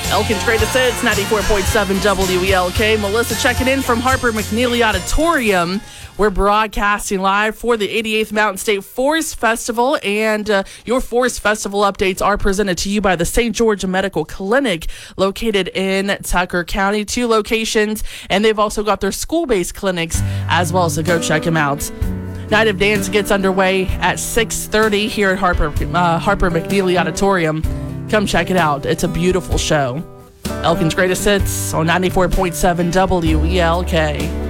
Elkin's Greatest Hits, 94.7 WELK. Melissa checking in from Harper McNeely Auditorium. We're broadcasting live for the 88th Mountain State Forest Festival, and your Forest Festival updates are presented to you by the St. George Medical Clinic, located in Tucker County. 2 locations, and they've also got their school-based clinics as well, so go check them out. Night of Dance gets underway at 6:30 here at Harper McNeely Auditorium. Come check it out. It's a beautiful show. Elkin's Greatest Hits on 94.7 WELK.